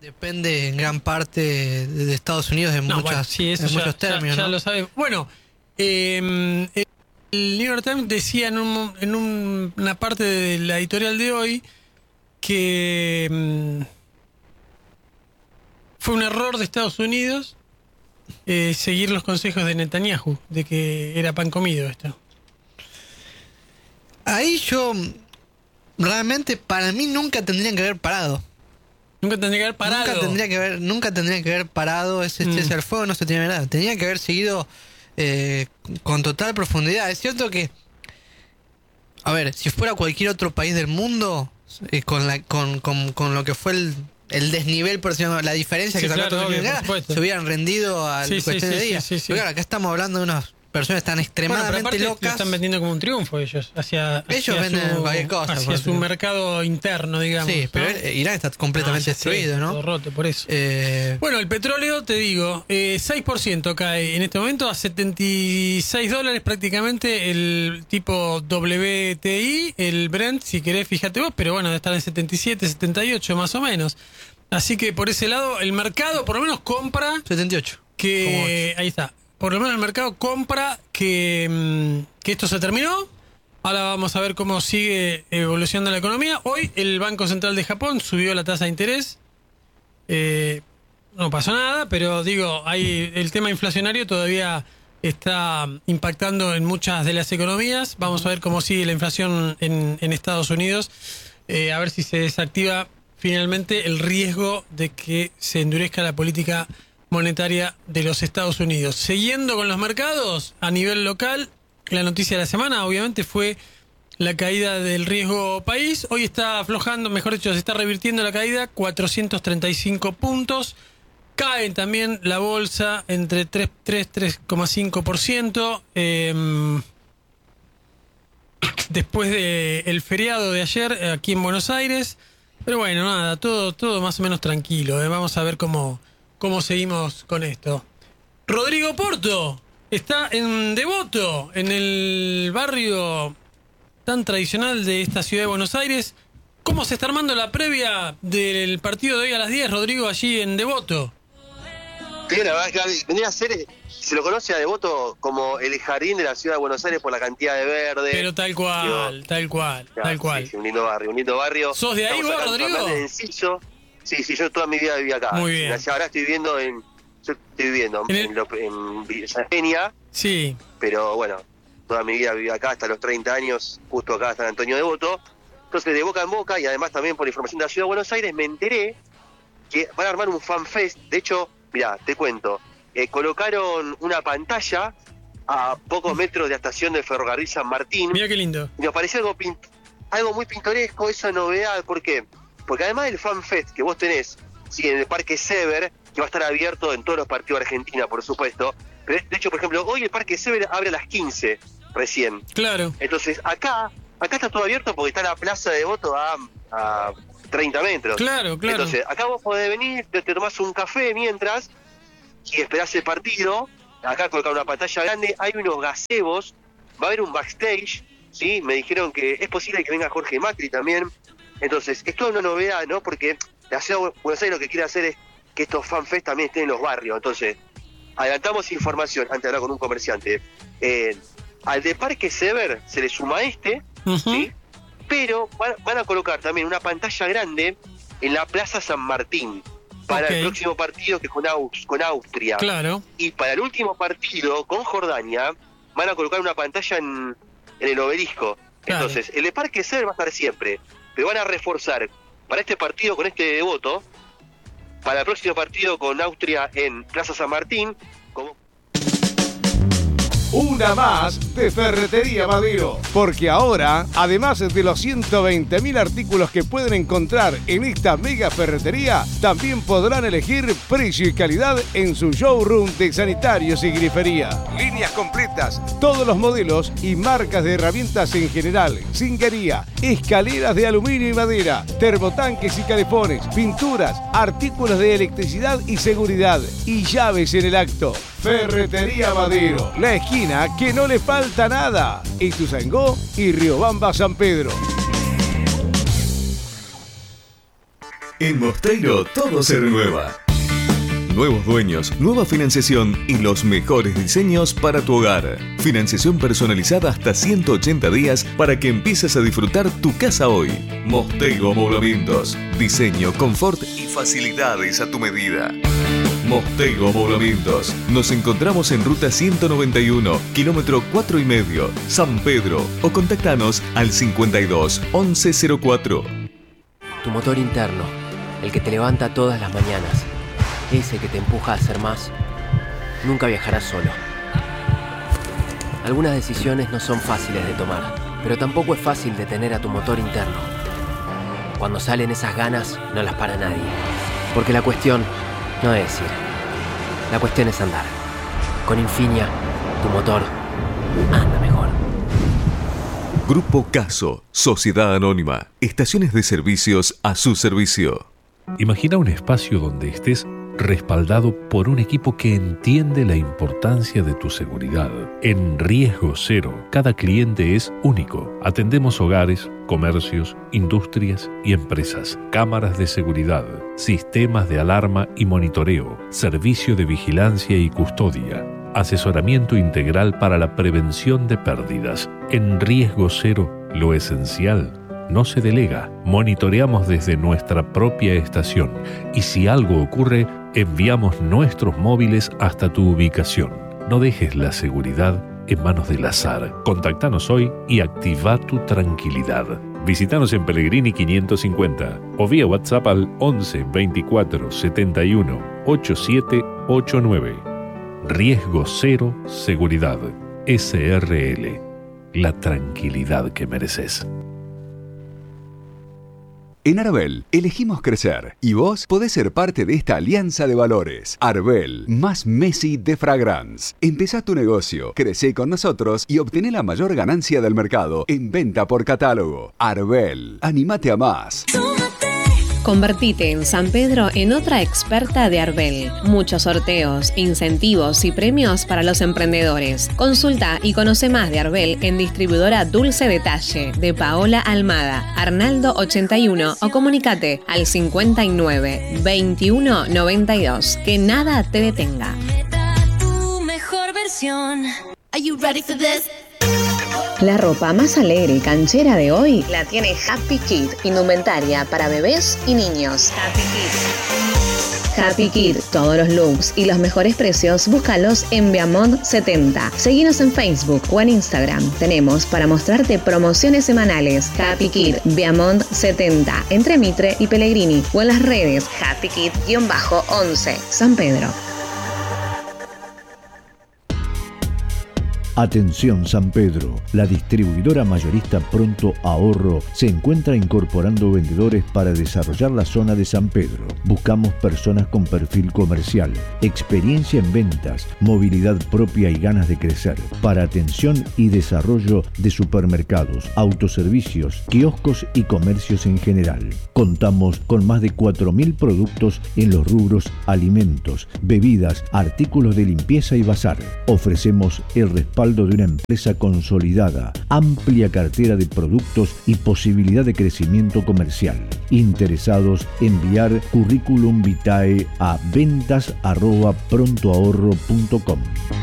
Depende en gran parte de Estados Unidos en, Sí, eso en muchos términos. Ya ¿no? lo sabes. Bueno, el New York Times decía en una parte de la editorial de hoy que fue un error de Estados Unidos seguir los consejos de Netanyahu, de que era pan comido esto. Ahí yo realmente para mí nunca tendrían que haber parado. Nunca tendría que haber parado. Nunca tendría que haber parado ese al fuego, no se tenía nada. Tenía que haber seguido con total profundidad. Es cierto que, a ver, si fuera cualquier otro país del mundo, con lo que fue el desnivel, por decirlo, la diferencia Sí, que sacó claro, todo el mundo, se hubieran rendido a la cuestión de día. Sí. Pero claro, acá estamos hablando de unas personas tan extremadamente lo locas. están vendiendo como un triunfo ellos. Ellos venden cualquier cosa. Hacia su mercado interno, digamos. Sí, pero ¿no? Irán está completamente destruido, ¿no? Todo roto, por eso. Bueno, el petróleo, te digo, 6% cae en este momento a $76 prácticamente el tipo WTI, el Brent, si querés, fíjate vos, pero bueno, debe estar en 77, 78 más o menos. Así que por ese lado, el mercado por lo menos compra... 78. Ahí está. Por lo menos el mercado compra que esto se terminó. Ahora vamos a ver cómo sigue evolucionando la economía. Hoy el Banco Central de Japón subió la tasa de interés. No pasó nada, pero digo, el tema inflacionario todavía está impactando en muchas de las economías. Vamos a ver cómo sigue la inflación en Estados Unidos. A ver si se desactiva finalmente el riesgo de que se endurezca la política monetaria de los Estados Unidos. Siguiendo con los mercados, a nivel local, la noticia de la semana obviamente fue la caída del riesgo país. Hoy está aflojando, mejor dicho, se está revirtiendo la caída, 435 puntos. Cae también la bolsa entre 3,5%. Después del feriado de ayer aquí en Buenos Aires. Pero bueno, nada, todo más o menos tranquilo. Vamos a ver cómo seguimos con esto. Rodrigo Porto está en Devoto, en el barrio tan tradicional de esta ciudad de Buenos Aires. ¿Cómo se está armando la previa del partido de hoy a las 10, Rodrigo, allí en Devoto? Sí, la verdad que venía a ser, se lo conoce a Devoto como el jardín de la ciudad de Buenos Aires por la cantidad de verde. Pero tal cual. Sí, un lindo barrio. ¿Sos de ahí vos, Rodrigo? Sí, yo toda mi vida viví acá. Muy bien. Ahora estoy viviendo en Villa Peña. Sí. Pero bueno, toda mi vida viví acá hasta los 30 años, justo acá en San Antonio de Devoto. Entonces, de boca en boca, y además también por información de la ciudad de Buenos Aires, me enteré que van a armar un fanfest. De hecho, mirá, te cuento, colocaron una pantalla a pocos metros de la estación del ferrocarril San Martín. Mira qué lindo. Y me pareció algo muy pintoresco, esa novedad. ¿Por qué? Porque además del fanfest que vos tenés, sí, en el Parque Sever, que va a estar abierto en todos los partidos de Argentina, por supuesto. Pero de hecho, por ejemplo, hoy el Parque Sever abre a las 15 recién. Claro. Entonces, acá está todo abierto porque está la plaza de Devoto a 30 metros. Claro. Entonces, acá vos podés venir, te tomás un café mientras y esperás el partido. Acá colocar una pantalla grande, hay unos gazebos, va a haber un backstage, ¿sí? Me dijeron que es posible que venga Jorge Macri también. Entonces, es toda una novedad, ¿no? Porque la ciudad de Buenos Aires lo que quiere hacer es que estos fanfest también estén en los barrios. Entonces, adelantamos información antes de hablar con un comerciante. Al de Parque Sever se le suma ¿sí? Pero van a colocar también una pantalla grande en la Plaza San Martín para el próximo partido, que es con Austria. Claro. Y para el último partido con Jordania van a colocar una pantalla en el Obelisco. Claro. Entonces, el de Parque Sever va a estar siempre, pero van a reforzar para este partido con este Devoto, para el próximo partido con Austria en Plaza San Martín, como... Una más de Ferretería Madero, porque ahora, además de los 120.000 artículos que pueden encontrar en esta mega ferretería, también podrán elegir precio y calidad en su showroom de sanitarios y grifería. Líneas completas, todos los modelos y marcas de herramientas en general, zinguería, escaleras de aluminio y madera, termotanques y calefones, pinturas, artículos de electricidad y seguridad y llaves en el acto. Ferretería Madero, la esquina que no le falta nada. Ituzaingó y Riobamba San Pedro. En Mosteiro todo se renueva. Nuevos dueños, nueva financiación y los mejores diseños para tu hogar. Financiación personalizada hasta 180 días para que empieces a disfrutar tu casa hoy. Mosteiro Amoblamientos. Diseño, confort y facilidades a tu medida. Mosteiro Amoblamientos. Nos encontramos en ruta 191, kilómetro 4,5, San Pedro. O contactanos al 52 1104. Tu motor interno, el que te levanta todas las mañanas. Ese que te empuja a hacer más, nunca viajarás solo. Algunas decisiones no son fáciles de tomar, pero tampoco es fácil detener a tu motor interno. Cuando salen esas ganas, no las para nadie. Porque la cuestión no es ir, la cuestión es andar. Con Infinia, tu motor anda mejor. Grupo Caso, Sociedad Anónima, estaciones de servicios a su servicio. Imagina un espacio donde estés respaldado por un equipo que entiende la importancia de tu seguridad. En Riesgo Cero, cada cliente es único. Atendemos hogares, comercios, industrias y empresas, cámaras de seguridad, sistemas de alarma y monitoreo, servicio de vigilancia y custodia, asesoramiento integral para la prevención de pérdidas. En Riesgo Cero, lo esencial no se delega. Monitoreamos desde nuestra propia estación y si algo ocurre, enviamos nuestros móviles hasta tu ubicación. No dejes la seguridad en manos del azar. Contactanos hoy y activa tu tranquilidad. Visítanos en Pellegrini 550 o vía WhatsApp al 11 24 71 8789. Riesgo Cero Seguridad. SRL. La tranquilidad que mereces. En Arbel elegimos crecer y vos podés ser parte de esta alianza de valores. Arbel, más Messi de Fragrance. Empezá tu negocio, crecé con nosotros y obtené la mayor ganancia del mercado en venta por catálogo. Arbel, animate a más. Convertite en San Pedro en otra experta de Arbel. Muchos sorteos, incentivos y premios para los emprendedores. Consulta y conoce más de Arbel en distribuidora Dulce Detalle de Paola Almada, Arnaldo 81 o comunicate al 59 21 92. Que nada te detenga. Tu mejor versión. Are you ready for this? La ropa más alegre y canchera de hoy la tiene Happy Kid, indumentaria para bebés y niños. Happy Kid, todos los looks y los mejores precios, búscalos en Viamont 70. Seguinos en Facebook o en Instagram. Tenemos para mostrarte promociones semanales. Happy Kid, Viamont 70, entre Mitre y Pellegrini, o en las redes Happy Kid-11, San Pedro. Atención San Pedro, la distribuidora mayorista Pronto Ahorro se encuentra incorporando vendedores para desarrollar la zona de San Pedro. Buscamos personas con perfil comercial, experiencia en ventas, movilidad propia y ganas de crecer, para atención y desarrollo de supermercados, autoservicios, kioscos y comercios en general. Contamos con más de 4.000 productos en los rubros alimentos, bebidas, artículos de limpieza y bazar. Ofrecemos el respaldo de una empresa consolidada, amplia cartera de productos y posibilidad de crecimiento comercial. Interesados, enviar currículum vitae a ventas@prontoahorro.com.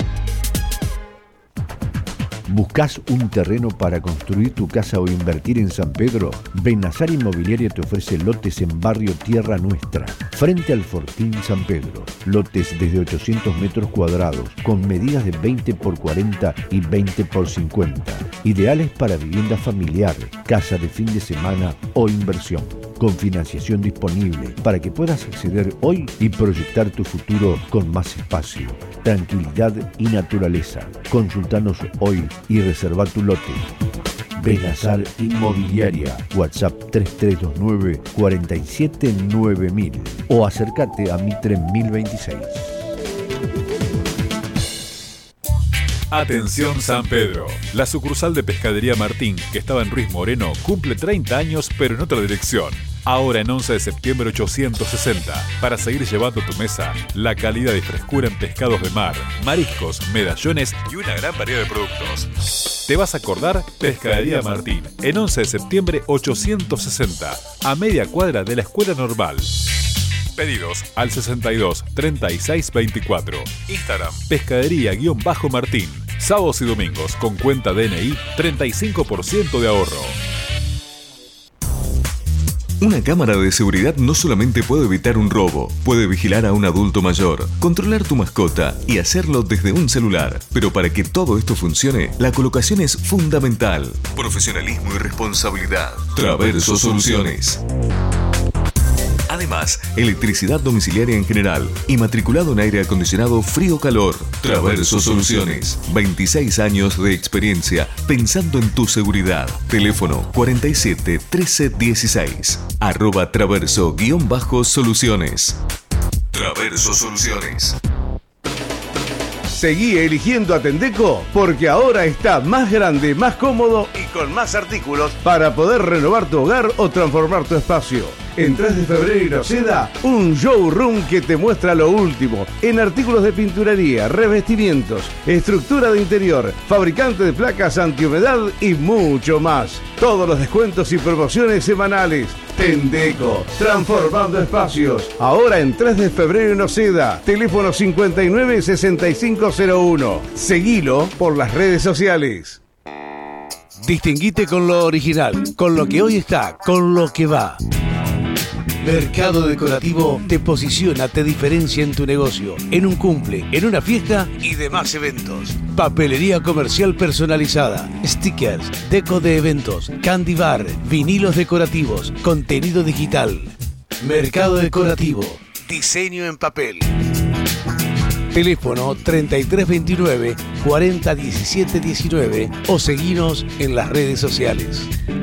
¿Buscás un terreno para construir tu casa o invertir en San Pedro? Benazar Inmobiliaria te ofrece lotes en barrio Tierra Nuestra, frente al Fortín San Pedro. Lotes desde 800 metros cuadrados, con medidas de 20 por 40 y 20 por 50. Ideales para vivienda familiar, casa de fin de semana o inversión. Con financiación disponible para que puedas acceder hoy y proyectar tu futuro con más espacio, tranquilidad y naturaleza. Consultanos hoy y reserva tu lote. Benazar Inmobiliaria, WhatsApp 3329 47 9000 o acércate a Mitre 1026. Atención San Pedro, la sucursal de Pescadería Martín, que estaba en Ruiz Moreno, cumple 30 años pero en otra dirección. ahora en 11 de septiembre 860, para seguir llevando a tu mesa la calidad y frescura en pescados de mar, mariscos, medallones y una gran variedad de productos. ¿Te vas a acordar? Pescadería Martín, en 11 de septiembre 860, a media cuadra de la Escuela Normal. Pedidos al 62 36 24. Instagram, pescadería-martín. Sábados y domingos con cuenta DNI, 35% de ahorro. Una cámara de seguridad no solamente puede evitar un robo, puede vigilar a un adulto mayor, controlar tu mascota y hacerlo desde un celular. Pero para que todo esto funcione, la colocación es fundamental. Profesionalismo y responsabilidad. Traverso Soluciones. Además, electricidad domiciliaria en general y matriculado en aire acondicionado frío-calor. Traverso Soluciones. 26 años de experiencia pensando en tu seguridad. Teléfono 47 13 16. @traverso_soluciones. Traverso Soluciones. Seguí eligiendo a Tendeco porque ahora está más grande, más cómodo y con más artículos para poder renovar tu hogar o transformar tu espacio. En 3 de febrero y Noceda, un showroom que te muestra lo último en artículos de pinturería, revestimientos, estructura de interior, fabricante de placas antihumedad y mucho más. Todos los descuentos y promociones semanales. Tendeco, transformando espacios. Ahora en 3 de febrero en Noceda. Teléfono 59 6501. Seguilo por las redes sociales. Distinguite con lo original, con lo que hoy está, con lo que va. Mercado Decorativo te posiciona, te diferencia en tu negocio, en un cumple, en una fiesta y demás eventos. Papelería comercial personalizada, stickers, deco de eventos, candy bar, vinilos decorativos, contenido digital. Mercado Decorativo, diseño en papel. Teléfono 3329 40 17 19 o seguinos en las redes sociales.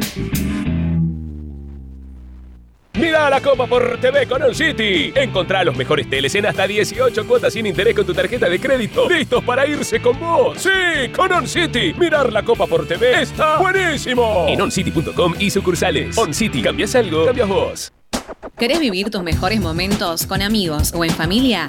Mira la Copa por TV con On City. Encontrá los mejores teles en hasta 18 cuotas sin interés con tu tarjeta de crédito. ¡Listos para irse con vos! ¡Sí! ¡Con On City! Mirar la Copa por TV está buenísimo. En oncity.com y sucursales. On City. ¿Cambias algo? Cambias vos. ¿Querés vivir tus mejores momentos con amigos o en familia?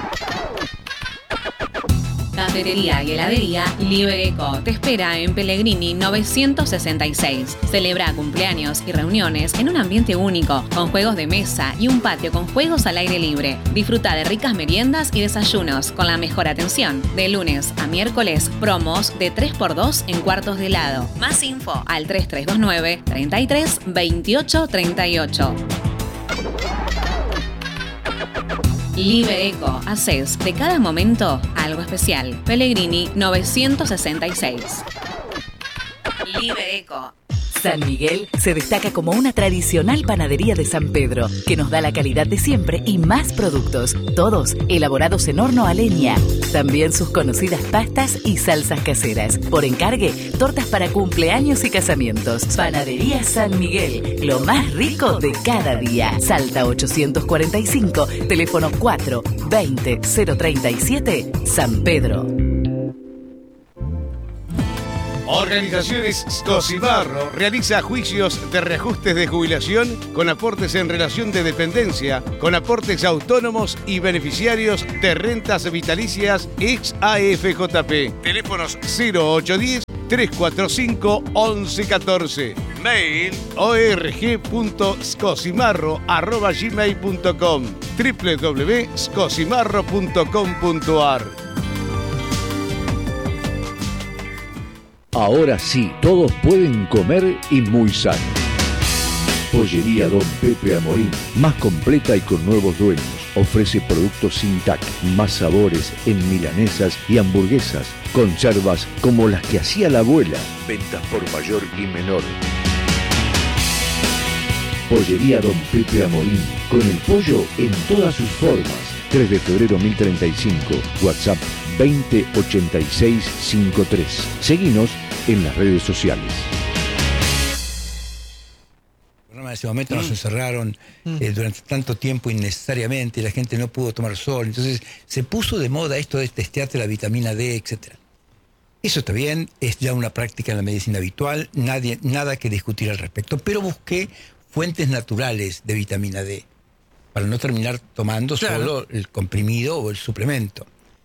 Cafetería y heladería Libereco te espera en Pellegrini 966. Celebra cumpleaños y reuniones en un ambiente único, con juegos de mesa y un patio con juegos al aire libre. Disfruta de ricas meriendas y desayunos con la mejor atención. De lunes a miércoles, promos de 3x2 en cuartos de helado. Más info al 3329 33 28 38. Libereco, haces de cada momento algo especial. Pellegrini 966. Libereco. San Miguel se destaca como una tradicional panadería de San Pedro, que nos da la calidad de siempre y más productos, todos elaborados en horno a leña. También sus conocidas pastas y salsas caseras. Por encargue, tortas para cumpleaños y casamientos. Panadería San Miguel, lo más rico de cada día. Salta 845, teléfono 4 20 037, San Pedro. Organizaciones Scosimarro realiza juicios de reajustes de jubilación con aportes en relación de dependencia, con aportes autónomos y beneficiarios de rentas vitalicias ex AFJP. Teléfonos 0810 345 1114. Mail org.scosimarro@gmail.com. www.scosimarro.com.ar. Ahora sí, todos pueden comer y muy sano. Pollería Don Pepe Amorín, más completa y con nuevos dueños. Ofrece productos sin TAC, más sabores en milanesas y hamburguesas. Conservas como las que hacía la abuela. Ventas por mayor y menor. Pollería Don Pepe Amorín, con el pollo en todas sus formas. 3 de febrero 1035, WhatsApp 208653. Seguinos en las redes sociales. En ese momento nos encerraron durante tanto tiempo innecesariamente, la gente no pudo tomar sol, entonces se puso de moda esto de testearte la vitamina D, etc. Eso está bien, es ya una práctica en la medicina habitual, nada que discutir al respecto, pero busqué fuentes naturales de vitamina D, para no terminar tomando solo el comprimido o el suplemento.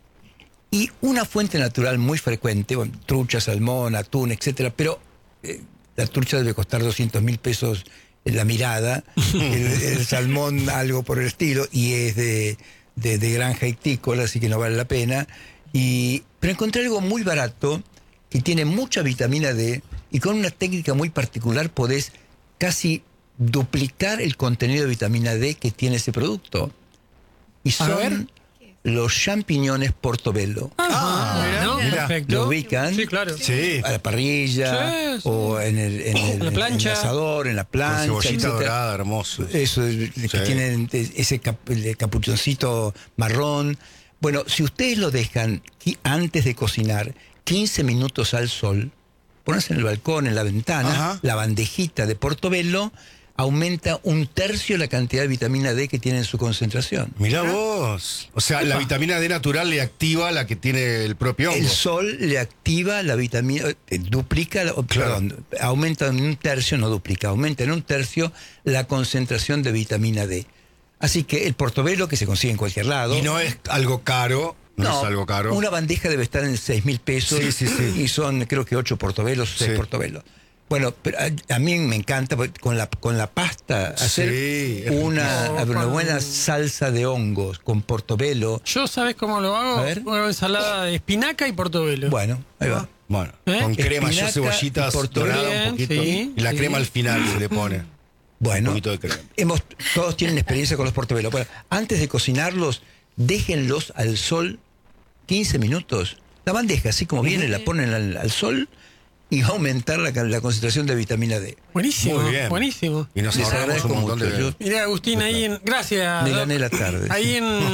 Y una fuente natural muy frecuente, bueno, trucha, salmón, atún, etcétera, pero la trucha debe costar 200.000 pesos en la mirada, el salmón algo por el estilo, y es de granja ictícola, así que no vale la pena. Pero encontré algo muy barato, que tiene mucha vitamina D, y con una técnica muy particular podés casi duplicar el contenido de vitamina D que tiene ese producto. Y son los champiñones portobello. Perfecto. ¿Lo ubican? Sí, claro. Sí. A la parrilla, o en la plancha. en el asador, en la plancha. Con cebollita etcétera. Dorada, hermoso. Eso, que tienen ese el capuchoncito marrón. Bueno, si ustedes lo dejan antes de cocinar 15 minutos al sol, pones en el balcón, en la ventana, la bandejita de portobello aumenta 1/3 la cantidad de vitamina D que tiene en su concentración. Mirá vos. O sea, la vitamina D natural le activa la que tiene el propio hongo. El sol le activa la vitamina, duplica, perdón, aumenta en 1/3, no duplica, aumenta en 1/3 la concentración de vitamina D. Así que el portobello, que se consigue en cualquier lado. Y no es algo caro. No es algo caro. Una bandeja debe estar en 6.000 pesos. Sí. Y son, creo que 8 portobelos, 6 portobelos. Bueno, pero a mí me encanta con la pasta hacer una buena salsa de hongos con portobello. Yo, ¿sabes cómo lo hago? A ver. Una ensalada de espinaca y portobello. Bueno, ahí va. Bueno, con crema, Espinaca cebollitas y portobello. doradas un poquito. Sí, y la crema al final se le pone. Bueno, un poquito de crema. todos tienen experiencia con los portobellos. Bueno, antes de cocinarlos, déjenlos al sol 15 minutos. La bandeja, así como viene, la ponen al sol y va a aumentar la concentración de vitamina D. Buenísimo, Muy bien. buenísimo. Y nos Les ahorramos agradezco un montón mucho. de... Mirá, Agustín, ahí en... Gracias. Me Doc. gané la tarde. Ahí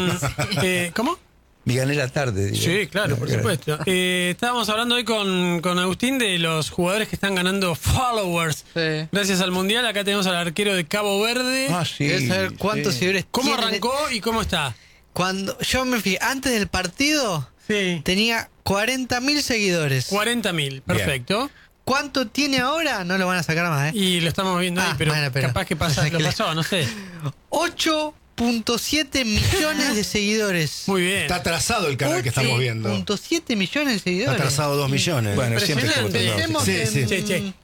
en... ¿Cómo? Me gané la tarde. Digo. Sí, claro, por supuesto. Estábamos hablando hoy con Agustín de los jugadores que están ganando followers. Sí. Gracias al Mundial. Acá tenemos al arquero de Cabo Verde. Ah, sí. Querés saber cuántos seguidores ¿Cómo tiene? arrancó y cómo está? Cuando yo me fijé, antes del partido, tenía 40.000 seguidores. 40.000, perfecto. ¿Cuánto tiene ahora? No lo van a sacar más, ¿eh? Y lo estamos viendo ahí, pero, bueno, capaz que lo pasó, no sé. 8.7 millones de seguidores. Muy bien. Está atrasado el canal que estamos viendo. 8.7 millones de seguidores. Está atrasado 2 millones. Bueno, siempre Impresionante.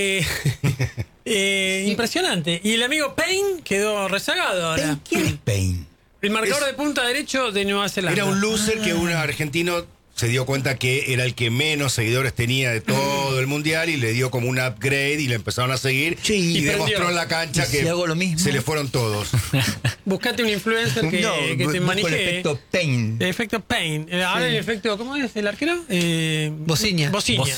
Impresionante. Y el amigo Payne quedó rezagado ahora. ¿Quién es Payne? El marcador de punta derecho de Nueva Zelanda. Era un loser que un argentino se dio cuenta que era el que menos seguidores tenía de todo el mundial y le dio como un upgrade y le empezaron a seguir y demostró en la cancha que hago lo mismo? se le fueron todos. Buscate un influencer que te maneje. El efecto Payne. El efecto Payne. Ahora el efecto, ¿cómo es el arquero? Bociña.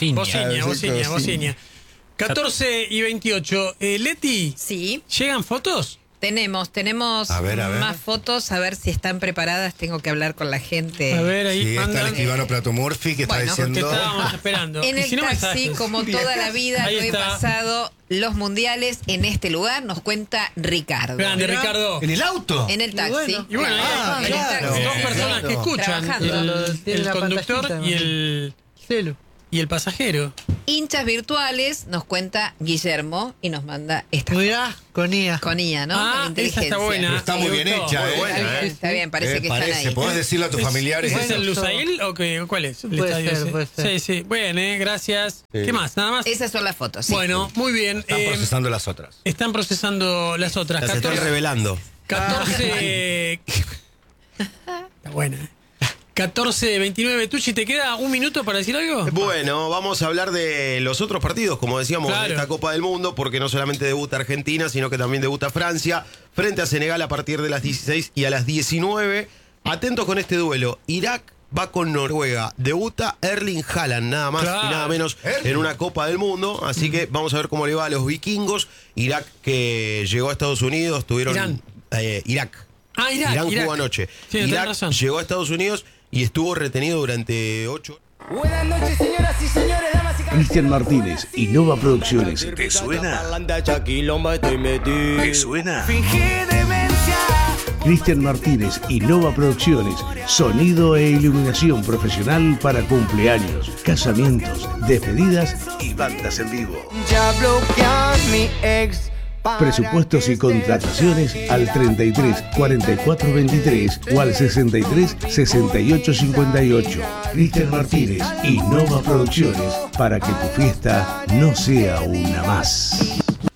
Bociña. 14 y 28. Leti. Sí. ¿Llegan fotos? Tenemos A ver. más fotos, a ver si están preparadas. Tengo que hablar con la gente. A ver, ahí Sí, está el escribano Platomurphy que está Bueno, Te diciendo... estábamos esperando. En Y el si no, taxi, mensajes. como Bien. toda la vida, Ahí lo he está. pasado los mundiales en este lugar, nos cuenta Ricardo. Grande, Ricardo. ¿En el auto? En el taxi. Y bueno, ahí en el hay taxi. dos personas que escuchan. Trabajando. El conductor y el celu. Y el pasajero. Hinchas virtuales, nos cuenta Guillermo y nos manda esta. Mirá, con IA. Con IA, ¿no? Ah, Con esa inteligencia. está buena. Está muy bien hecha, Está bien, está bien, parece que están ahí. Podés decirle a tus familiares. ¿Es el Lusail o qué? ¿Cuál es? El Puede estadio ser, ese? puede ser. Sí. Bueno, gracias. ¿Qué más? ¿Nada más? Esas son las fotos, sí. Bueno, muy bien. Están procesando las otras. Están procesando las otras. Las están revelando. 14. Está buena. 14-29. Tucci, ¿te queda un minuto para decir algo? Bueno, vamos a hablar de los otros partidos, como decíamos, Claro. de esta Copa del Mundo, porque no solamente debuta Argentina, sino que también debuta Francia, frente a Senegal a partir de las 16 y a las 19. Atentos con este duelo. Irak va con Noruega. Debuta Erling Haaland, nada más Claro. y nada menos, en una Copa del Mundo. Así que vamos a ver cómo le va a los vikingos. Irak, que llegó a Estados Unidos, tuvieron... Irak. Ah, Irak. Jugó anoche. Sí, tenés Irak razón. llegó a Estados Unidos y estuvo retenido durante 8 horas. Buenas noches, señoras y señores, damas y Cristian Martínez, Innova Producciones. ¿Te suena? ¿Te suena? Fingí demencia. Cristian Martínez, Innova Producciones. Sonido e iluminación profesional para cumpleaños, casamientos, despedidas y bandas en vivo. Ya bloqueas mi ex Presupuestos y contrataciones al 33 44 23 o al 63 68 58. Cristian Martínez y Nova Producciones, para que tu fiesta no sea una más.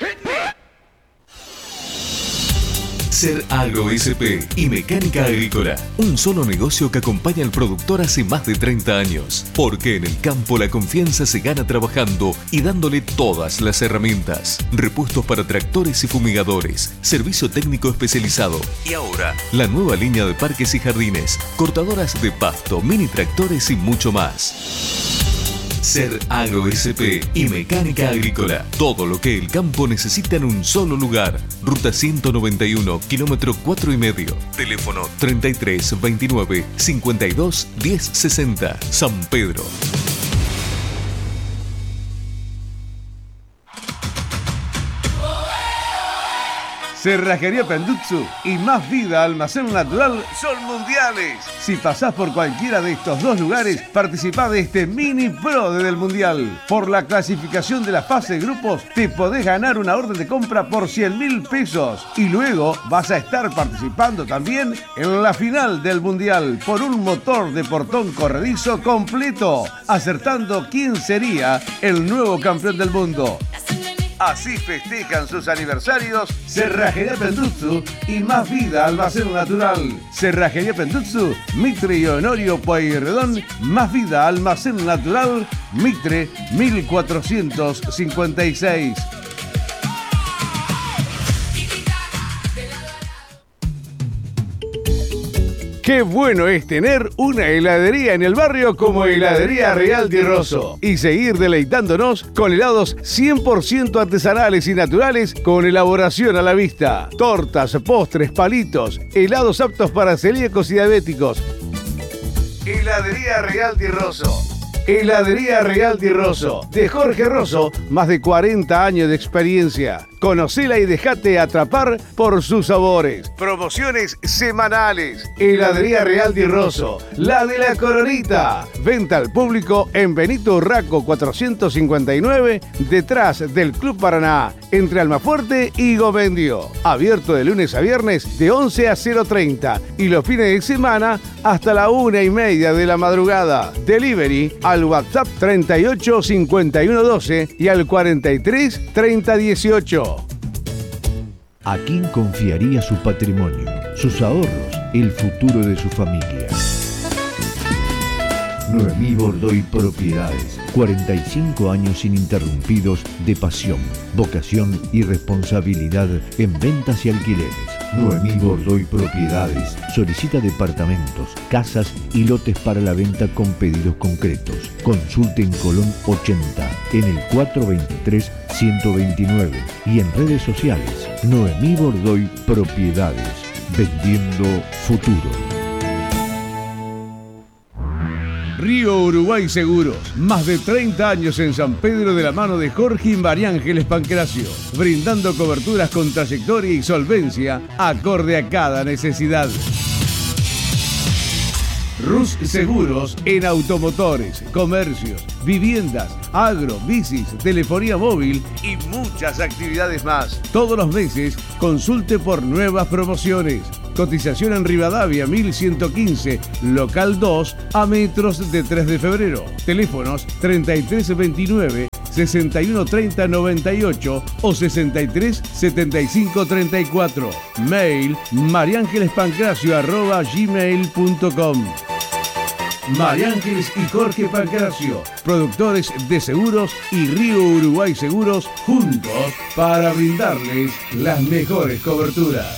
Ser Agro SP y Mecánica Agrícola, un solo negocio que acompaña al productor hace más de 30 años, porque en el campo la confianza se gana trabajando y dándole todas las herramientas. Repuestos para tractores y fumigadores, servicio técnico especializado y ahora la nueva línea de parques y jardines, cortadoras de pasto, mini tractores y mucho más. Ser Agro SP y Mecánica Agrícola. Todo lo que el campo necesita en un solo lugar. Ruta 191, kilómetro 4,5. Teléfono 33 29 52 10 60. San Pedro. Cerrajería Pendutsu y Más Vida Almacén Natural son mundiales. Si pasás por cualquiera de estos dos lugares, participá de este mini pro del mundial. Por la clasificación de la fase de grupos, te podés ganar una orden de compra por 100.000 pesos. Y luego vas a estar participando también en la final del mundial por un motor de portón corredizo completo, acertando quién sería el nuevo campeón del mundo. Así festejan sus aniversarios Cerrajería Pendutsu y Más Vida Almacén Natural. Cerrajería Pendutsu, Mitre y Honorio Pueyrredón. Más Vida Almacén Natural, Mitre 1456. Qué bueno es tener una heladería en el barrio como Heladería Real Di Rosso y seguir deleitándonos con helados 100% artesanales y naturales con elaboración a la vista. Tortas, postres, palitos, helados aptos para celíacos y diabéticos. Heladería Real Di Rosso. Heladería Real Di Rosso, de Jorge Rosso, más de 40 años de experiencia. Conocela y dejate atrapar por sus sabores. Promociones semanales. Heladería Real Di Rosso, la de la Coronita. Venta al público en Benito Urraco 459, detrás del Club Paraná, entre Almafuerte y Govendio. Abierto de lunes a viernes de 11 a 0:30 y los fines de semana hasta la 1:30 de la madrugada. Delivery al WhatsApp 38 51 12 y al 43 30 18. ¿A quién confiaría su patrimonio, sus ahorros, el futuro de su familia? Noemí Bordoy Propiedades. 45 años ininterrumpidos de pasión, vocación y responsabilidad en ventas y alquileres. Noemí Bordoy Propiedades solicita departamentos, casas y lotes para la venta con pedidos concretos. Consulte en Colón 80, en el 423-129 y en redes sociales. Noemí Bordoy Propiedades, vendiendo futuro. Río Uruguay Seguros, más de 30 años en San Pedro de la mano de Jorge y María Ángeles Pancracio, brindando coberturas con trayectoria y solvencia acorde a cada necesidad. Rus Seguros en automotores, comercios, viviendas, agro, bicis, telefonía móvil y muchas actividades más. Todos los meses consulte por nuevas promociones. Cotización en Rivadavia 1115, local 2, a metros de 3 de febrero. Teléfonos 3329 6130 98 o 63 75 34. Mail mariangelespancracio@gmail.com. María Ángeles y Jorge Pancracio, productores de seguros y Río Uruguay Seguros, juntos para brindarles las mejores coberturas.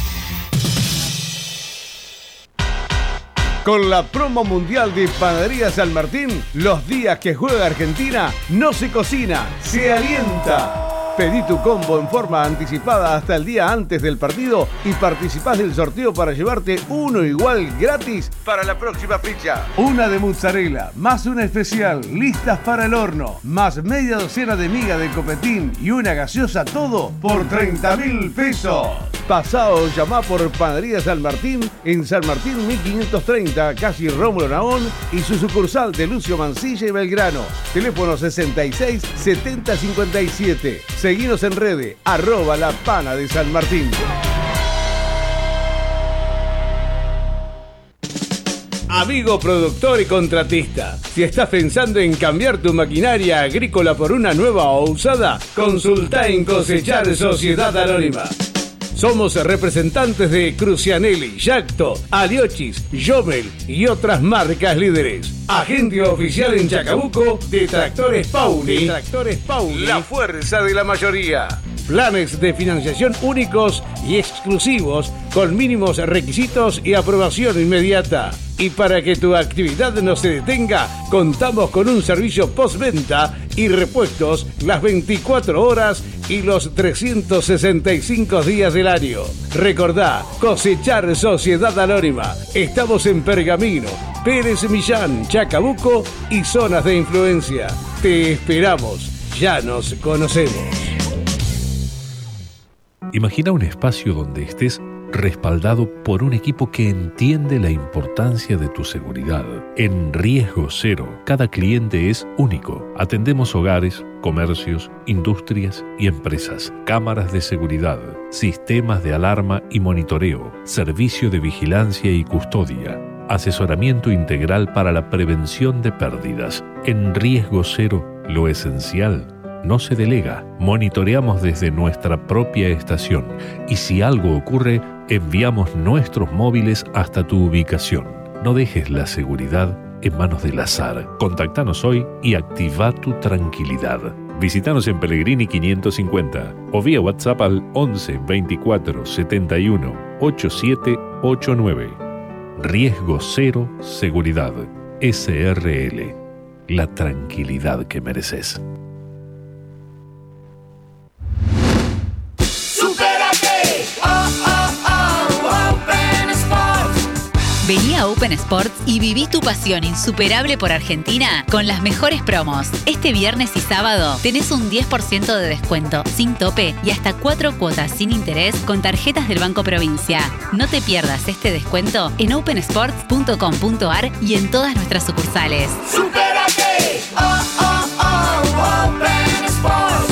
Con la promo mundial de Panadería San Martín, los días que juega Argentina no se cocina, se alienta. Pedí tu combo en forma anticipada hasta el día antes del partido y participás del sorteo para llevarte uno igual gratis para la próxima fecha. Una de mozzarella, más una especial, listas para el horno, más media docena de miga de copetín y una gaseosa, todo por 30.000 pesos. Pasá o llamá por Panadería San Martín en San Martín 1530, casi Rómulo Naón, y su sucursal de Lucio Mancilla y Belgrano. Teléfono 66 70 57. Seguinos en redes, @lapana de San Martín. Amigo productor y contratista, si estás pensando en cambiar tu maquinaria agrícola por una nueva o usada, consulta en Cosechar Sociedad Anónima. Somos representantes de Crucianelli, Yacto, Aliochis, Jomel y otras marcas líderes. Agente oficial en Chacabuco de Tractores Pauli. La fuerza de la mayoría. Planes de financiación únicos y exclusivos con mínimos requisitos y aprobación inmediata. Y para que tu actividad no se detenga, contamos con un servicio postventa y repuestos las 24 horas y los 365 días del año. Recordá, Cosechar Sociedad Anónima. Estamos en Pergamino, Pérez Millán, Chacabuco y zonas de influencia. Te esperamos. Ya nos conocemos. Imagina un espacio donde estés respaldado por un equipo que entiende la importancia de tu seguridad. En Riesgo Cero, cada cliente es único. Atendemos hogares, comercios, industrias y empresas, cámaras de seguridad, sistemas de alarma y monitoreo, servicio de vigilancia y custodia, asesoramiento integral para la prevención de pérdidas. En Riesgo Cero, lo esencial no se delega. Monitoreamos desde nuestra propia estación y si algo ocurre, enviamos nuestros móviles hasta tu ubicación. No dejes la seguridad en manos del azar. Contactanos hoy y activa tu tranquilidad. Visítanos en Pellegrini 550 o vía WhatsApp al 11 24 71 8789. Riesgo Cero Seguridad. SRL. La tranquilidad que mereces. Vení a Open Sports y viví tu pasión insuperable por Argentina con las mejores promos. Este viernes y sábado tenés un 10% de descuento sin tope y hasta 4 cuotas sin interés con tarjetas del Banco Provincia. No te pierdas este descuento en opensports.com.ar y en todas nuestras sucursales. ¡Supérate! Open Sports.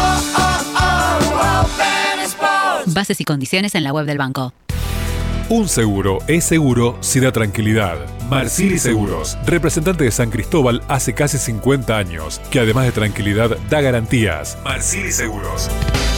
Open Sports. Bases y condiciones en la web del banco. Un seguro es seguro si da tranquilidad. Marsili Seguros, representante de San Cristóbal hace casi 50 años, que además de tranquilidad da garantías. Marsili Seguros.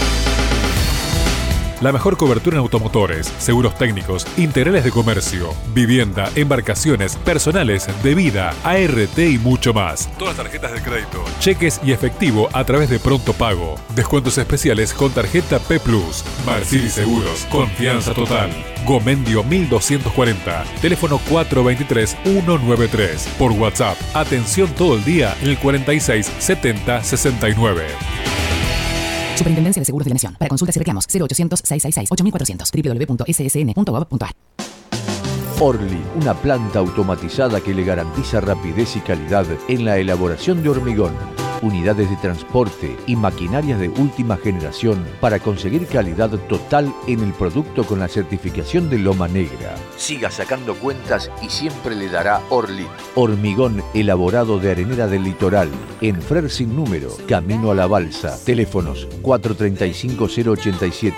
La mejor cobertura en automotores, seguros técnicos, integrales de comercio, vivienda, embarcaciones, personales, de vida, ART y mucho más. Todas las tarjetas de crédito, cheques y efectivo a través de Pronto Pago. Descuentos especiales con tarjeta P+. Marsili Seguros, confianza total. Gomendio 1240, teléfono 423-193. Por WhatsApp, atención todo el día en el 46 70 69. Superintendencia de Seguros de la Nación. Para consultas y reclamos, 0800-666-8400, www.ssn.gov.ar. Orly, una planta automatizada que le garantiza rapidez y calidad en la elaboración de hormigón, unidades de transporte y maquinarias de última generación para conseguir calidad total en el producto con la certificación de Loma Negra. Siga sacando cuentas y siempre le dará Orly. Hormigón elaborado de arenera del litoral, en Frer sin número, camino a la balsa. Teléfonos 435-087,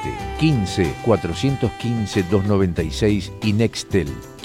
15-415-296 y Nextel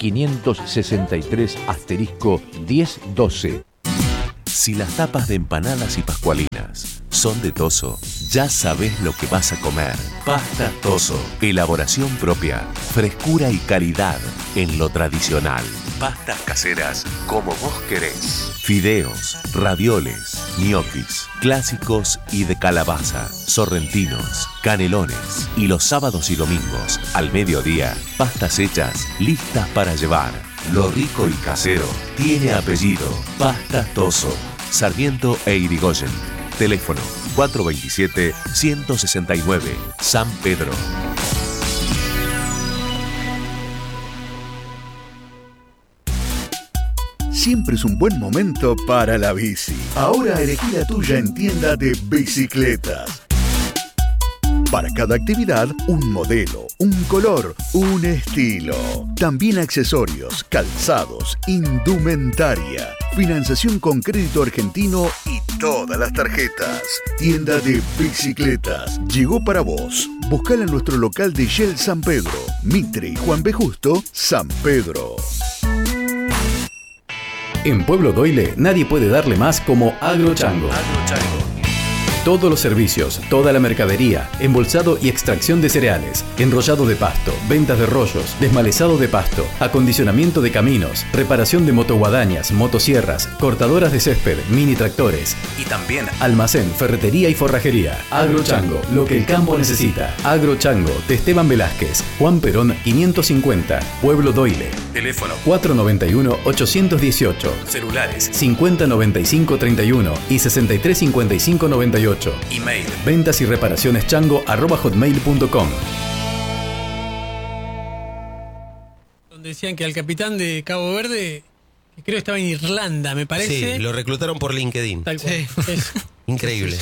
563*1012. Si las tapas de empanadas y pascualinas son de Toso, ya sabes lo que vas a comer. Pasta Toso. Elaboración propia, frescura y calidad en lo tradicional. Pastas caseras como vos querés. Fideos, ravioles, ñoquis, clásicos y de calabaza, sorrentinos, canelones. Y los sábados y domingos, al mediodía, pastas hechas, listas para llevar. Lo rico y casero tiene apellido. Pasta Toso. Sarmiento e Irigoyen. Teléfono 427-169. San Pedro. Siempre es un buen momento para la bici. Ahora elegí la tuya en tienda de bicicletas. Para cada actividad, un modelo, un color, un estilo. También accesorios, calzados, indumentaria, financiación con crédito argentino y todas las tarjetas. Tienda de bicicletas. Llegó para vos. Buscala en nuestro local de Shell San Pedro. Mitre y Juan B. Justo, San Pedro. En Pueblo Doyle nadie puede darle más como Agrochango. Todos los servicios, toda la mercadería, embolsado y extracción de cereales, enrollado de pasto, ventas de rollos, desmalezado de pasto, acondicionamiento de caminos, reparación de motoguadañas, motosierras, cortadoras de césped, mini tractores y también almacén, ferretería y forrajería. Agrochango, lo que el campo necesita. Agrochango, de Esteban Velázquez, Juan Perón 550, Pueblo Doyle. Teléfono 491-818, celulares 509531 y 635598. Email ventas y reparaciones chango@hotmail.com. Donde decían que al capitán de Cabo Verde, que creo que estaba en Irlanda, me parece. Sí, lo reclutaron por LinkedIn. Tal cual. Es- Increíble.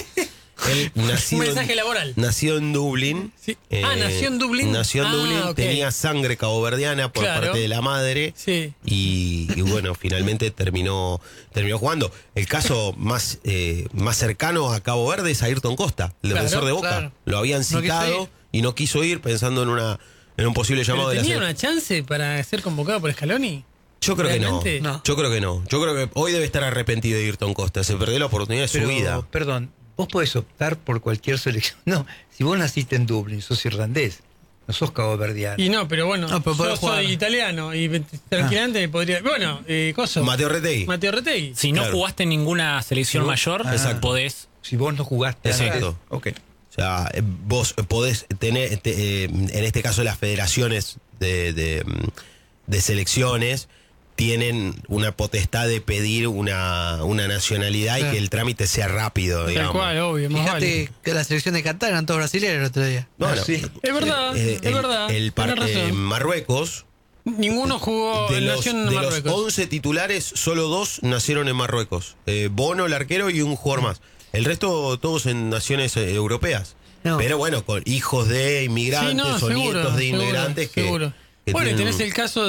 Él nació, Un mensaje laboral. Nació en Dublín. Sí. Nació en Dublín. Nació en Dublín, ok. Tenía sangre caboverdiana por Claro. parte de la madre. Sí. Y bueno, finalmente terminó jugando. El caso más cercano a Cabo Verde es Ayrton Costa, el Claro, defensor de Boca. claro. Lo habían No quiso citado ir. y no quiso ir pensando en un posible ¿Pero llamado de la tenía selección. una chance para ser convocado por Scaloni? Yo creo que ¿Realmente? no. Yo creo que no. Yo creo que hoy debe estar arrepentido de Ayrton Costa. Se perdió la oportunidad de su Pero, vida. Perdón, vos podés optar por cualquier selección. No, si vos naciste en Dublín, sos irlandés, no sos caboverdiano. Y no, pero bueno, pero yo podés jugar. soy italiano y tranquilamente me podría... Bueno, coso. Mateo Retegui. Mateo Retegui. Si no jugaste en ninguna selección mayor, podés. Si vos no jugaste. Exacto. Ok. O sea, vos podés tener, en este caso las federaciones de selecciones tienen una potestad de pedir una nacionalidad y que el trámite sea rápido, digamos. Tal cual, obvio. más Fíjate vale. que la selección de Qatar eran todos brasileños el otro día. Bueno, Es verdad, es verdad. El tenés razón. Marruecos, Ninguno jugó, nació en de los Marruecos. 11 titulares, solo 2 nacieron en Marruecos. Bono, el arquero, y un jugador más. El resto todos en naciones europeas. No. Pero bueno, con hijos de inmigrantes Sí, no, o seguro, nietos de seguro, inmigrantes seguro. que Bueno, y tienen tenés el caso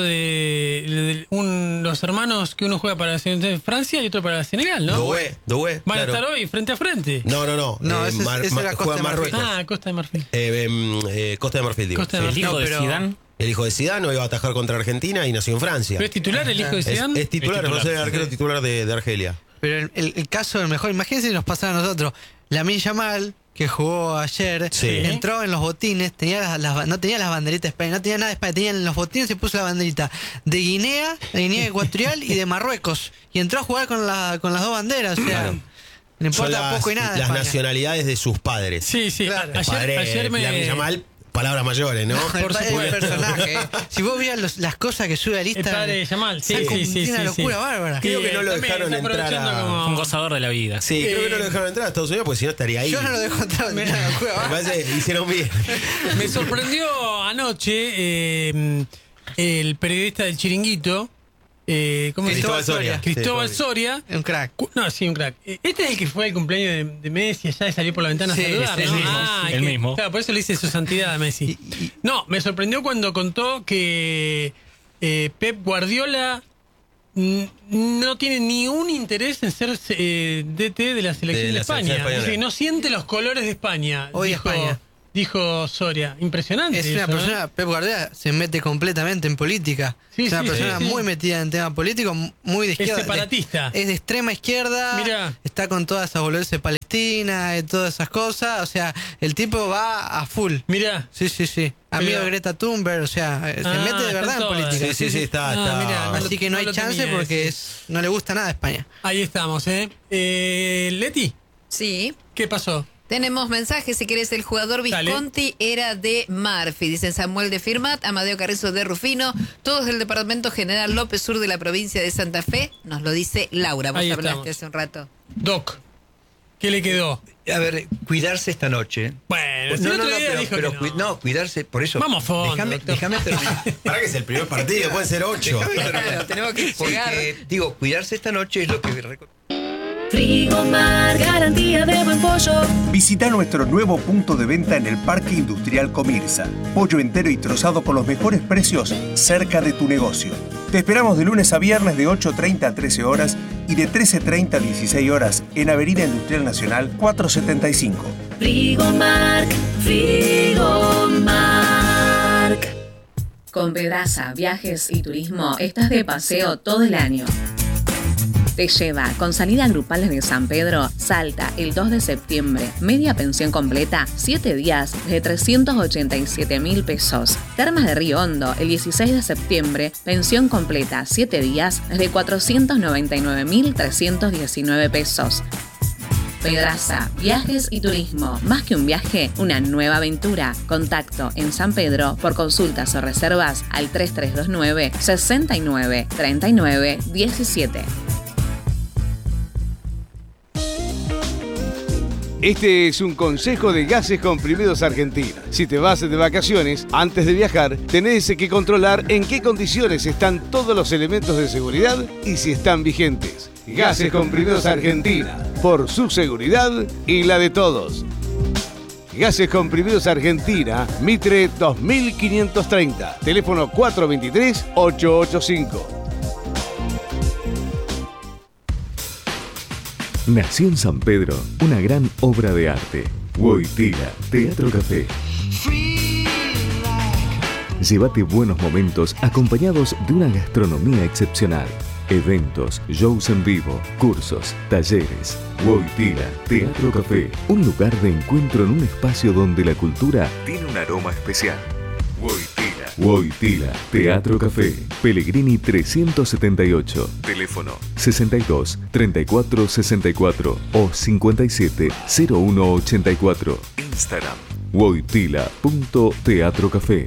de los hermanos que uno juega para la selección de Francia y otro para la Senegal, ¿no? Doué, Van claro. a estar hoy frente a frente. No. No, ese era Costa juega de Marfil. Marruecos. Costa de Marfil. Costa de Marfil, digo. Costa de El Marfil. hijo de pero- Zidane. El hijo de Zidane hoy va a atajar contra Argentina y nació en Francia. ¿Pero es titular el hijo de Zidane? Es titular, no sé, el arquero titular de Argelia. Pero el caso del mejor, imagínense si nos pasara a nosotros. Lamine Yamal, que jugó ayer, Sí. entró en los botines, no tenía las banderitas de España, no tenía nada de España, tenía en los botines y puso la banderita de Guinea Ecuatorial y de Marruecos. Y entró a jugar con las dos banderas, o sea, no importa poco y nada. de las España. nacionalidades de sus padres. Sí, sí. Claro. Ayer me... Lamine Yamal, palabras mayores, ¿no? El padre del personaje. Si vos vieras las cosas que sube a lista. El padre de Yamal, sí, está sí, sí. una locura bárbara. Creo que no lo También dejaron está entrar aprovechando como- Un gozador de la vida. Sí, creo que no lo dejaron entrar a Estados Unidos porque si no estaría ahí. Yo no lo dejo entrar en una locura Me bárbara. parece que hicieron bien. Me sorprendió anoche el periodista del Chiringuito. ¿Cómo se llama? Cristóbal Soria. Cristóbal Sí, Soria. Un crack. No, sí, un crack. Este es el que fue al cumpleaños de Messi allá y salió por la ventana Sí, a saludar, es ¿no? el mismo, el mismo. Claro, por eso le dice su santidad a Messi. No, me sorprendió cuando contó que Pep Guardiola no tiene ni un interés en ser DT de la selección de la España. selección española. Dice que no siente los colores de España. Hoy España. Dijo Soria. Impresionante. Es una eso, ¿eh? persona, Pep Guardiola se mete completamente en política. Sí, es una sí, persona sí, sí. muy metida en tema político, muy de Es izquierda. separatista. Es de extrema izquierda. Mirá. Está con todas esas boludeces de Palestina, y todas esas cosas. O sea, el tipo va a full. Mirá. Sí, sí, sí. Amigo Mirá. de Greta Thunberg, o sea, se mete de están verdad en todas. política. Sí, está. mirá, Así que no hay lo chance tenía porque ese. no le gusta nada a España. Ahí estamos, ¿eh? Leti, Sí. ¿qué pasó? Tenemos mensajes, si querés, el jugador Dale. Visconti era de Marfi, dicen Samuel de Firmat, Amadeo Carrizo de Rufino, todos del departamento General López Sur de la provincia de Santa Fe, nos lo dice Laura, vos Ahí hablaste estamos. hace un rato. Doc, ¿qué le quedó? A ver, cuidarse esta noche. Bueno, si el otro día dijo que no. no, cuidarse, por eso. Vamos a fondo, Déjame doctor. terminar. Para que es el primer partido, pueden ser 8. Claro, tenemos que llegar. Porque, digo, cuidarse esta noche es lo que... Frigomar, garantía de buen pollo. Visita nuestro nuevo punto de venta en el Parque Industrial Comirsa. Pollo entero y trozado con los mejores precios cerca de tu negocio. Te esperamos de lunes a viernes de 8:30 a 13 horas y de 13:30 a 16 horas en Avenida Industrial Nacional 475. Frigomark, Frigomark. Con Pedraza, Viajes y Turismo estás de paseo todo el año. Te lleva con salida grupal desde San Pedro, Salta, el 2 de septiembre. Media pensión completa, 7 días, de 387.000 pesos. Termas de Río Hondo, el 16 de septiembre. Pensión completa, 7 días, desde 499.319 pesos. Pedraza, Viajes y Turismo. Más que un viaje, una nueva aventura. Contacto en San Pedro por consultas o reservas al 3329 69 39 17. Este es un consejo de Gases Comprimidos Argentina. Si te vas de vacaciones, antes de viajar, tenés que controlar en qué condiciones están todos los elementos de seguridad y si están vigentes. Gases Comprimidos Argentina, por su seguridad y la de todos. Gases Comprimidos Argentina, Mitre 2530, teléfono 423-885. Nació en San Pedro una gran obra de arte. Wojtyla Teatro Café. Llévate buenos momentos acompañados de una gastronomía excepcional. Eventos, shows en vivo, cursos, talleres. Wojtyla Teatro Café. Un lugar de encuentro en un espacio donde la cultura tiene un aroma especial. Wojtyla Teatro Café. Pellegrini 378. Teléfono 62 34 64 o 57 01 84. Instagram wojtyla.teatrocafé.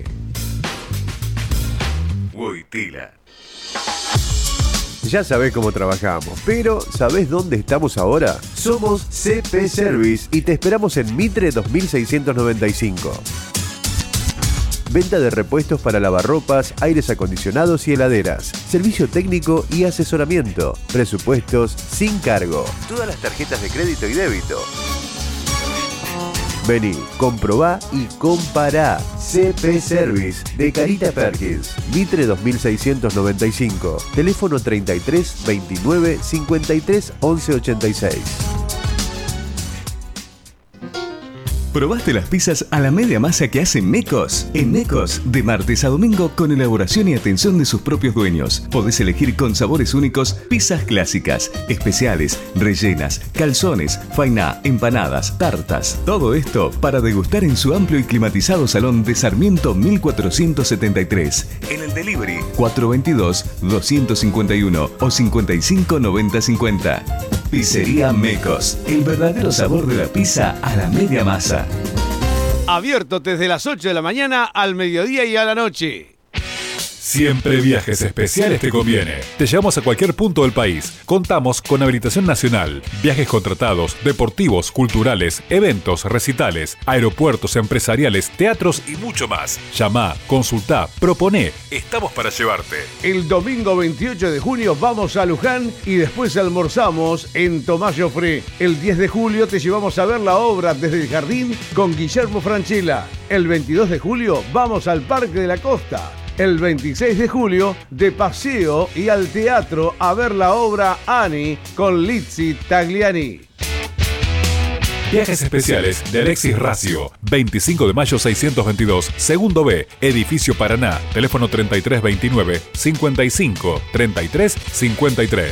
Wojtyla. Ya sabés cómo trabajamos, pero ¿sabés dónde estamos ahora? Somos CP Service y te esperamos en Mitre 2695. Venta de repuestos para lavarropas, aires acondicionados y heladeras. Servicio técnico y asesoramiento. Presupuestos sin cargo. Todas las tarjetas de crédito y débito. Vení, comprobá y compará. CP Service de Carita Perkins. Mitre 2695. Teléfono 33 29 53 11 86. ¿Probaste las pizzas a la media masa que hace Mecos? En Mecos, de martes a domingo, con elaboración y atención de sus propios dueños. Podés elegir con sabores únicos pizzas clásicas, especiales, rellenas, calzones, fainá, empanadas, tartas. Todo esto para degustar en su amplio y climatizado salón de Sarmiento 1473. En el delivery 422-251 o 559050. Pizzería Mecos, el verdadero sabor de la pizza a la media masa. Abierto desde las 8 de la mañana al mediodía y a la noche. Siempre Viajes Especiales te conviene. Te llevamos a cualquier punto del país. Contamos con habilitación nacional, viajes contratados, deportivos, culturales, eventos, recitales, aeropuertos empresariales, teatros y mucho más. Llama, consultá, proponé. Estamos para llevarte. El domingo 28 de junio vamos a Luján y después almorzamos en Tomás Joffre. El 10 de julio te llevamos a ver la obra desde el jardín con Guillermo Francella. El 22 de julio vamos al Parque de la Costa. El 26 de julio, de paseo y al teatro a ver la obra Annie con Lizzy Tagliani. Viajes Especiales de Alexis Racio. 25 de mayo 622, segundo B, Edificio Paraná. Teléfono 3329 55 33 53.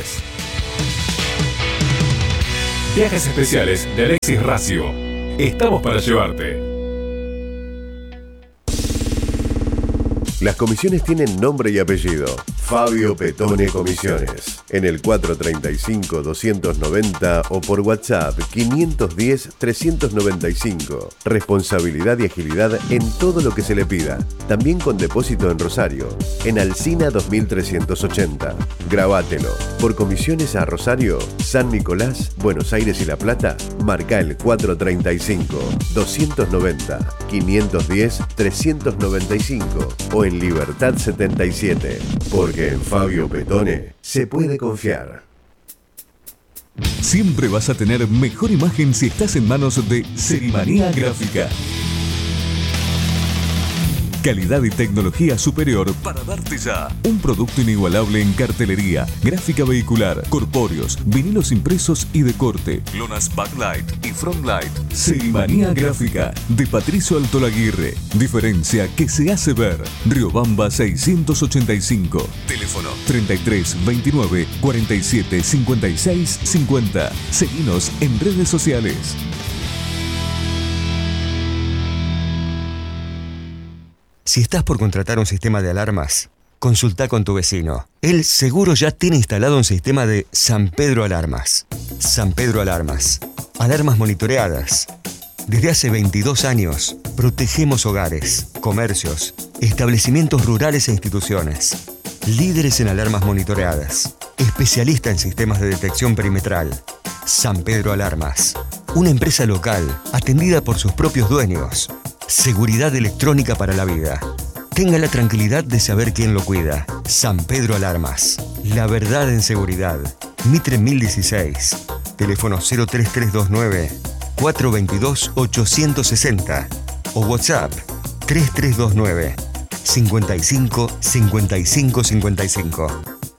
Viajes Especiales de Alexis Racio. Estamos para llevarte. Las comisiones tienen nombre y apellido. Fabio Petone Comisiones. En el 435-290 o por WhatsApp 510-395. Responsabilidad y agilidad en todo lo que se le pida. También con depósito en Rosario. En Alsina 2380. Grabátelo. Por comisiones a Rosario, San Nicolás, Buenos Aires y La Plata, marca el 435-290-510-395 o en Libertad 77. Porque en Fabio Petone se puede confiar. Siempre vas a tener mejor imagen si estás en manos de Serimanía Gráfica. Calidad y tecnología superior para darte ya un producto inigualable en cartelería, gráfica vehicular, corpóreos, vinilos impresos y de corte, lonas backlight y frontlight. Serimanía Gráfica de Patricio Altolaguirre. Diferencia que se hace ver. Riobamba 685. Teléfono 33 29 47 56 50. Seguinos en redes sociales. Si estás por contratar un sistema de alarmas, consulta con tu vecino. Él seguro ya tiene instalado un sistema de San Pedro Alarmas. San Pedro Alarmas. Alarmas monitoreadas. Desde hace 22 años, protegemos hogares, comercios, establecimientos rurales e instituciones. Líderes en alarmas monitoreadas. Especialista en sistemas de detección perimetral. San Pedro Alarmas. Una empresa local, atendida por sus propios dueños. Seguridad electrónica para la vida. Tenga la tranquilidad de saber quién lo cuida. San Pedro Alarmas. La verdad en seguridad. Mitre 1016. Teléfono 03329 422 860 o WhatsApp 3329 55 55 55.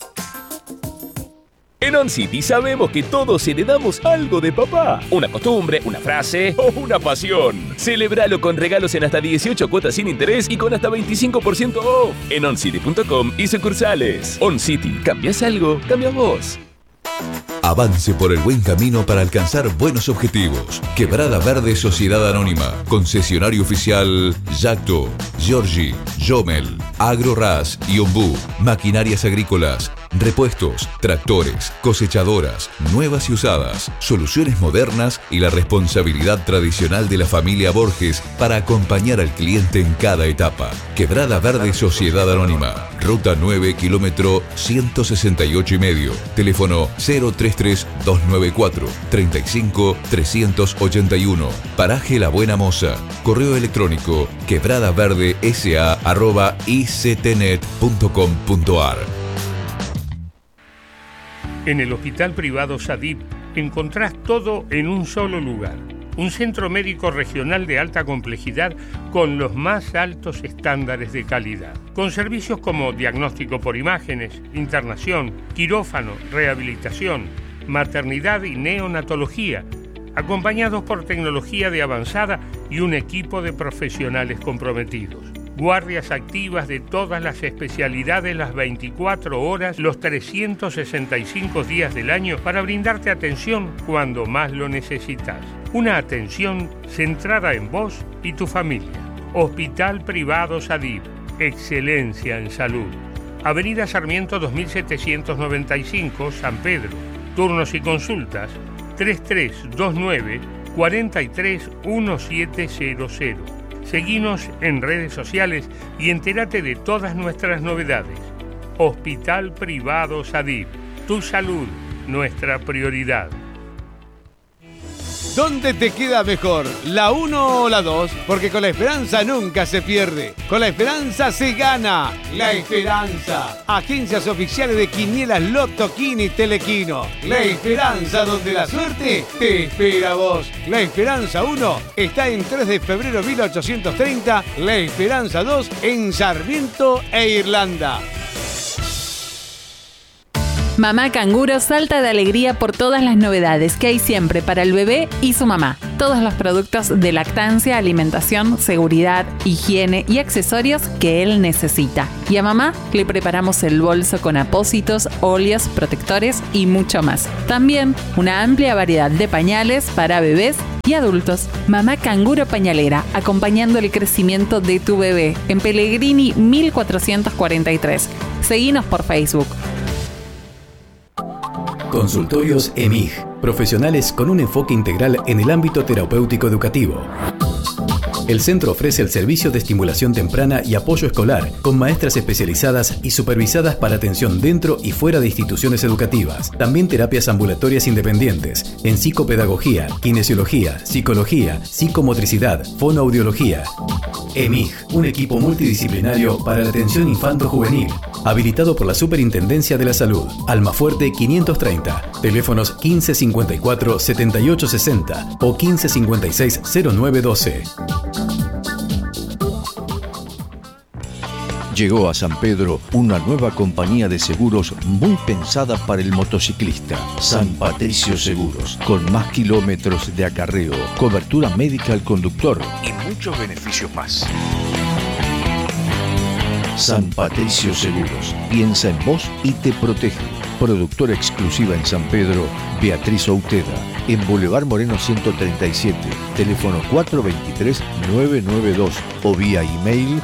En OnCity sabemos que todos heredamos algo de papá. Una costumbre, una frase o una pasión. Celebralo con regalos en hasta 18 cuotas sin interés y con hasta 25% off. En oncity.com y sucursales. OnCity. ¿Cambias algo? Cambia vos. Avance por el buen camino para alcanzar buenos objetivos. Quebrada Verde Sociedad Anónima. Concesionario oficial Yacto, Giorgi, Jomel, AgroRas y Ombú. Maquinarias agrícolas, repuestos, tractores, cosechadoras, nuevas y usadas, soluciones modernas y la responsabilidad tradicional de la familia Borges para acompañar al cliente en cada etapa. Quebrada Verde Sociedad Anónima. Ruta 9, kilómetro 168,5. Teléfono 033-294 35 381. Paraje La Buena Moza. Correo electrónico quebradaverdesa@ictnet.com.ar. En el Hospital Privado Sadip encontrás todo en un solo lugar. Un centro médico regional de alta complejidad con los más altos estándares de calidad. Con servicios como diagnóstico por imágenes, internación, quirófano, rehabilitación, maternidad y neonatología, acompañados por tecnología de avanzada y un equipo de profesionales comprometidos. Guardias activas de todas las especialidades las 24 horas, los 365 días del año para brindarte atención cuando más lo necesitas. Una atención centrada en vos y tu familia. Hospital Privado Sadip. Excelencia en salud. Avenida Sarmiento 2795, San Pedro. Turnos y consultas 3329 43 1700. Seguinos en redes sociales y entérate de todas nuestras novedades. Hospital Privado Sadip. Tu salud, nuestra prioridad. ¿Dónde te queda mejor? ¿La 1 o la 2? Porque con la esperanza nunca se pierde. Con la esperanza se gana. La Esperanza. Agencias oficiales de Quinielas Loto, Quini y Telequino. La Esperanza, donde la suerte te espera a vos. La Esperanza 1 está en 3 de febrero 1830. La Esperanza 2 en Sarmiento e Irlanda. Mamá Canguro salta de alegría por todas las novedades que hay siempre para el bebé y su mamá. Todos los productos de lactancia, alimentación, seguridad, higiene y accesorios que él necesita. Y a mamá le preparamos el bolso con apósitos, óleos, protectores y mucho más. También una amplia variedad de pañales para bebés y adultos. Mamá Canguro Pañalera, acompañando el crecimiento de tu bebé. En Pellegrini 1443. Seguinos por Facebook. Consultorios EMIG, profesionales con un enfoque integral en el ámbito terapéutico educativo. El centro ofrece el servicio de estimulación temprana y apoyo escolar, con maestras especializadas y supervisadas para atención dentro y fuera de instituciones educativas. También terapias ambulatorias independientes, en psicopedagogía, kinesiología, psicología, psicomotricidad, fonoaudiología. EMIG, un equipo multidisciplinario para la atención infanto-juvenil, habilitado por la Superintendencia de la Salud. Almafuerte 530, teléfonos 1554 7860 o 1556 0912. Llegó a San Pedro una nueva compañía de seguros muy pensada para el motociclista. San Patricio Seguros, con más kilómetros de acarreo, cobertura médica al conductor y muchos beneficios más. San Patricio Seguros, piensa en vos y te protege. Productora exclusiva en San Pedro, Beatriz Outeda, en Boulevard Moreno 137, teléfono 423-992 o vía email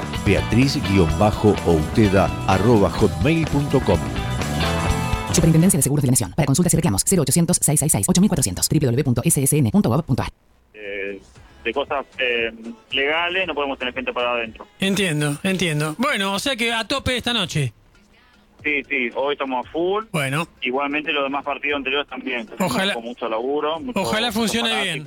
beatriz-outeda@hotmail.com. Superintendencia de Seguros de la Nación. Para consultas y reclamos, 0800-666-8400, www.ssn.gov.ar. De cosas legales no podemos tener gente para adentro. Entiendo. Bueno, o sea que a tope esta noche. Sí, hoy estamos a full. Bueno. Igualmente los demás partidos anteriores también. Ojalá. Con mucho laburo. Ojalá funcione bien.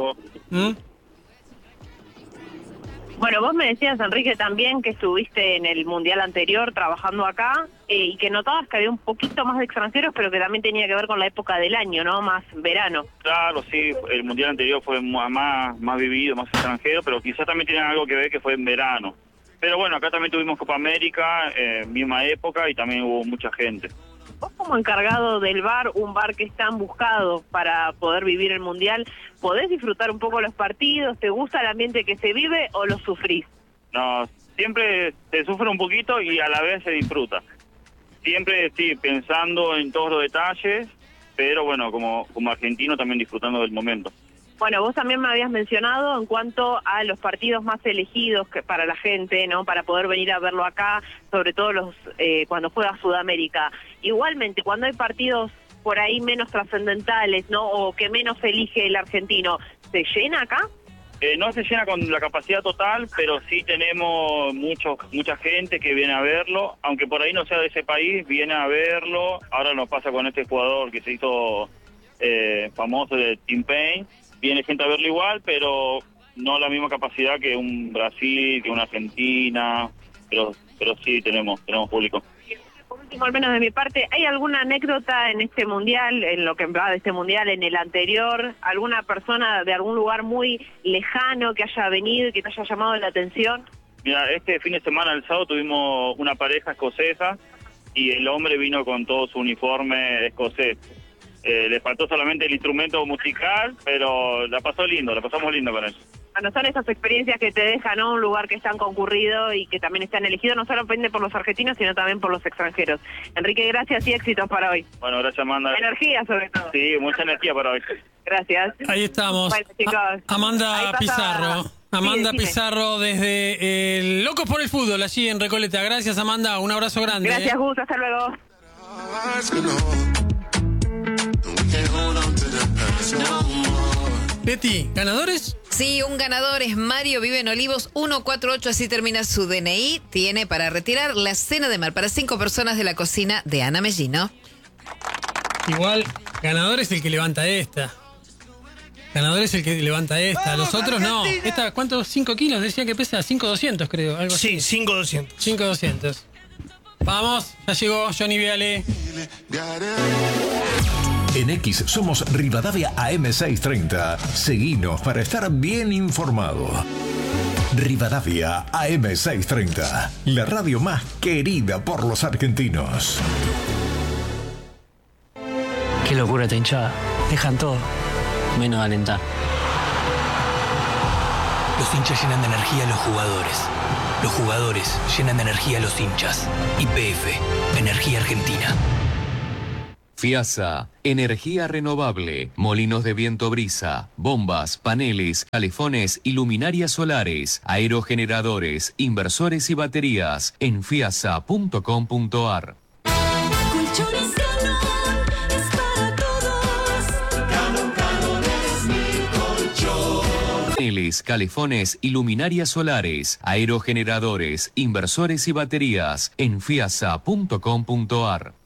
Bueno, vos me decías, Enrique, también que estuviste en el Mundial anterior trabajando acá y que notabas que había un poquito más de extranjeros, pero que también tenía que ver con la época del año, ¿no? Más verano. Claro, sí, el Mundial anterior fue más vivido, más extranjero, pero quizás también tiene algo que ver que fue en verano. Pero bueno, acá también tuvimos Copa América, misma época, y también hubo mucha gente. Vos como encargado del bar, un bar que es tan buscado para poder vivir el Mundial, ¿podés disfrutar un poco los partidos? ¿Te gusta el ambiente que se vive o lo sufrís? No, siempre se sufre un poquito y a la vez se disfruta. Siempre, sí, pensando en todos los detalles, pero bueno, como argentino también disfrutando del momento. Bueno, vos también me habías mencionado en cuanto a los partidos más elegidos para la gente, ¿no? Para poder venir a verlo acá, sobre todo cuando juega Sudamérica. Igualmente, cuando hay partidos por ahí menos trascendentales, ¿no? O que menos elige el argentino, ¿se llena acá? No se llena con la capacidad total, pero sí tenemos mucha gente que viene a verlo, aunque por ahí no sea de ese país, viene a verlo. Ahora nos pasa con este jugador que se hizo famoso de Tim Payne. Viene gente a verlo igual, pero no la misma capacidad que un Brasil, que una Argentina, pero sí tenemos público. Por último, al menos de mi parte, ¿hay alguna anécdota en este mundial, en lo que va de este mundial, en el anterior, alguna persona de algún lugar muy lejano que haya venido y que te haya llamado la atención? Mira, este fin de semana, el sábado, tuvimos una pareja escocesa y el hombre vino con todo su uniforme escocés. Le faltó solamente el instrumento musical, pero la pasamos lindo con eso. Bueno, son esas experiencias que te dejan, ¿no? Un lugar que es tan concurrido y que también están elegidos no solamente por los argentinos, sino también por los extranjeros. Enrique, gracias y éxitos para hoy. Bueno, gracias, Amanda. Energía, sobre todo. Sí, mucha energía para hoy. Gracias. Ahí estamos. Bueno, chicos. Amanda Pizarro. Amanda Pizarro desde el Locos por el Fútbol, allí en Recoleta. Gracias, Amanda. Un abrazo grande. Gracias, Gus. Hasta luego. Betty, ¿ganadores? Sí, un ganador es Mario, vive en Olivos 148, así termina su DNI. Tiene para retirar la cena de mar para 5 personas de la cocina de Ana Mellino. Igual, ganador es el que levanta esta. Ganador es el que levanta esta. Los otros no. Esta, ¿cuántos? 5 kilos decía que pesa 5.200, creo. Algo así. Sí, 5.200. 5.200. Vamos, ya llegó Johnny Viale. En X somos Rivadavia AM630. Seguinos para estar bien informado. Rivadavia AM630, la radio más querida por los argentinos. Qué locura esta hinchada. Dejan todo, menos alentar. Los hinchas llenan de energía a los jugadores. Los jugadores llenan de energía a los hinchas. YPF, Energía Argentina. FIASA, energía renovable, molinos de viento brisa, bombas, paneles, calefones y luminarias solares, aerogeneradores, inversores y baterías en fiasa.com.ar. Colchones Galón es para todos. Galón es mi colchón. Paneles, calefones y luminarias solares, aerogeneradores, inversores y baterías en fiasa.com.ar.